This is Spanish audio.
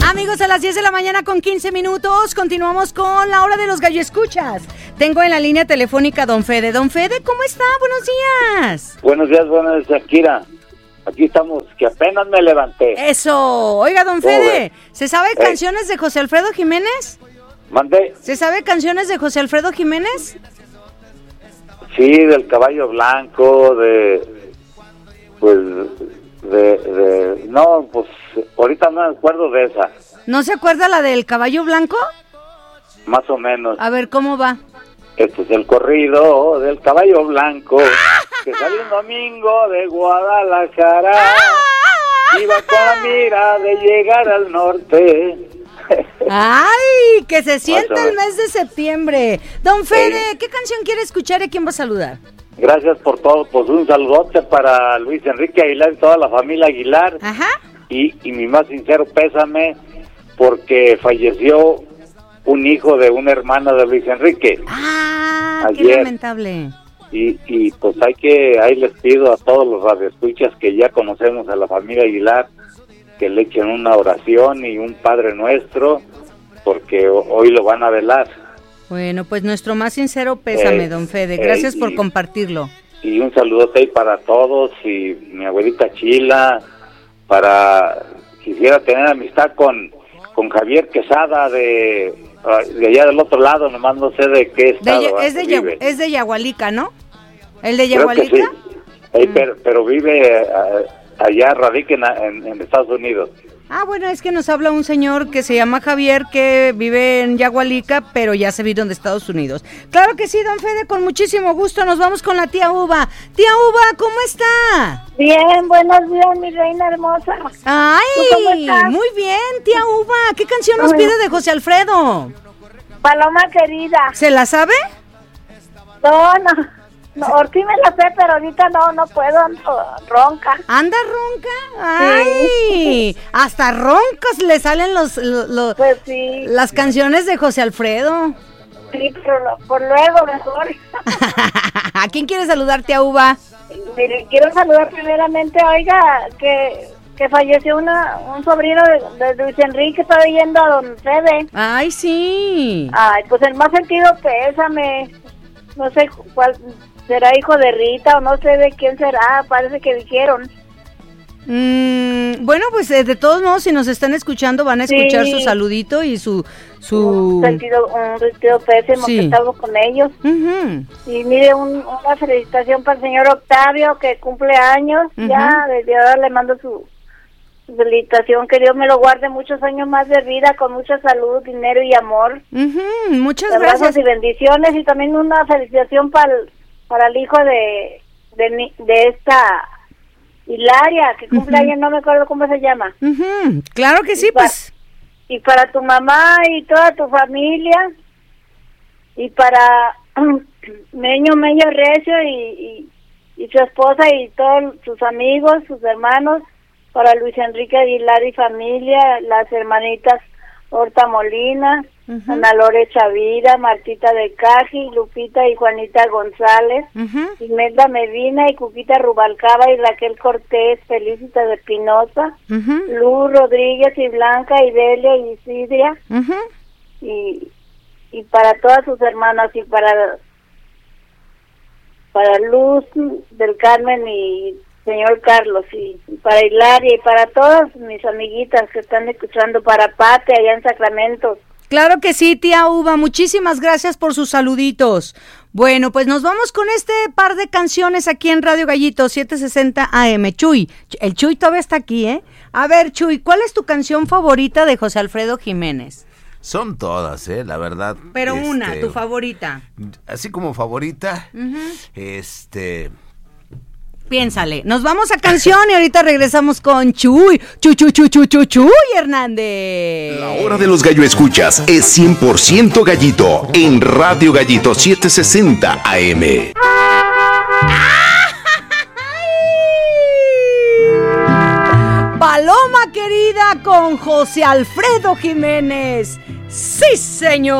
Amigos, a las 10 de la mañana con 15 minutos, continuamos con la hora de los gallo escuchas. Tengo en la línea telefónica a Don Fede. Don Fede, ¿cómo está? Buenos días. Buenos días, Shakira. Aquí estamos, que apenas me levanté. Eso. Oiga, Don Fede, ¿se sabe canciones de José Alfredo Jiménez? ¿Mandé? ¿Se sabe canciones de José Alfredo Jiménez? Sí, del Caballo Blanco, no, pues ahorita no me acuerdo de esa. ¿No se acuerda la del Caballo Blanco? Más o menos. A ver, ¿cómo va? Este es el corrido del Caballo Blanco, que salió un domingo de Guadalajara, iba con la mira de llegar al norte. ¡Ay! Que se sienta el mes de septiembre. Don Fede, ¿qué canción quiere escuchar y quién va a saludar? Gracias por todo, pues un saludote para Luis Enrique Aguilar y toda la familia Aguilar. Ajá. Y mi más sincero pésame porque falleció un hijo de una hermana de Luis Enrique. Ayer. Qué lamentable. Y pues ahí les pido a todos los radioescuchas que ya conocemos a la familia Aguilar que le echen una oración y un Padre Nuestro porque hoy lo van a velar. Bueno, pues nuestro más sincero pésame, Don Fede. Gracias por compartirlo. Y un saludote ahí para todos y mi abuelita Chila, quisiera tener amistad con Javier Quesada de allá del otro lado, nomás no sé de qué estado. Es de Yagualica, ¿no? ¿El de Creo que Yagualica? Sí. Pero vive allá, radica en Estados Unidos. Bueno, es que nos habla un señor que se llama Javier, que vive en Yagualica, pero ya se vino de Estados Unidos. Claro que sí, Don Fede, con muchísimo gusto. Nos vamos con la tía Uva. Tía Uva, ¿cómo está? Bien, buenos días, mi reina hermosa. ¡Ay! ¿Tú cómo estás? Muy bien, tía Uva. ¿Qué canción nos pide de José Alfredo? Paloma querida. ¿Se la sabe? No, sí me la sé, pero ahorita no puedo, ando ronca. ¿Anda ronca? ¡Ay! Sí. Hasta roncas le salen pues sí. Las canciones de José Alfredo. Sí, pero por luego mejor. ¿A quién quiere saludar, tía Uva? Mire, quiero saludar primeramente, oiga, que falleció un sobrino de Luis Enrique, estaba yendo a Don Fede. ¡Ay, sí! Ay, pues el más sentido pésame. No sé cuál será, hijo de Rita o no sé de quién será, parece que dijeron. Bueno, pues de todos modos, si nos están escuchando, van a escuchar su saludito y su... Un sentido pésimo, sí. Que estamos con ellos. Uh-huh. Y mire, una felicitación para el señor Octavio, que cumple años. Uh-huh. Ya, desde ahora le mando su felicitación, que Dios me lo guarde muchos años más de vida, con mucha salud, dinero y amor. Uh-huh. Muchas abrazos gracias. Y bendiciones, y también una felicitación para el hijo de esta Hilaria, que cumple años, no me acuerdo cómo se llama. Uh-huh. Claro que sí, pues. Y para tu mamá y toda tu familia, y para Meño Recio y su esposa y todos sus amigos, sus hermanos, para Luis Enrique Aguilar y familia, las hermanitas Horta Molina, uh-huh. Ana Lore Chavira, Martita de Caji, Lupita y Juanita González, uh-huh. Imelda Medina y Cuquita Rubalcaba y Raquel Cortés, Felicita de Pinoza, uh-huh. Luz Rodríguez y Blanca y Delia y Isidria, uh-huh. y para todas sus hermanas, y para Luz del Carmen y señor Carlos, y para Hilaria y para todas mis amiguitas que están escuchando, para Pate allá en Sacramento. Claro que sí, tía Uva, muchísimas gracias por sus saluditos. Bueno, pues nos vamos con este par de canciones aquí en Radio Gallito 760 AM. Chuy, el Chuy todavía está aquí, ¿eh? A ver, Chuy, ¿cuál es tu canción favorita de José Alfredo Jiménez? Son todas, la verdad. Pero una, tu favorita. Así como favorita, uh-huh. Piénsale, nos vamos a canción y ahorita regresamos con Chuy Hernández. La hora de los gallo escuchas es 100% gallito en Radio Gallito 760 AM. Paloma querida con José Alfredo Jiménez. Sí, señor.